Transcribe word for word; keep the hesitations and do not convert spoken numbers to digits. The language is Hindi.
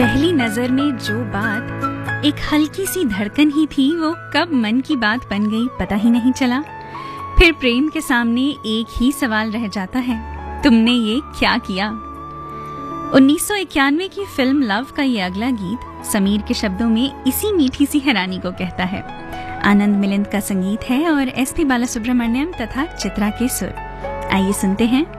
पहली नजर में जो बात एक हल्की सी धड़कन ही थी, वो कब मन की बात बन गई पता ही नहीं चला। फिर प्रेम के सामने एक ही सवाल रह जाता है, तुमने ये क्या किया। उन्नीस सौ इक्यानवे की फिल्म लव का ये अगला गीत समीर के शब्दों में इसी मीठी सी हैरानी को कहता है। आनंद मिलिंद का संगीत है और एस पी बालासुब्रमण्यम तथा चित्रा के सुर। आइए सुनते हैं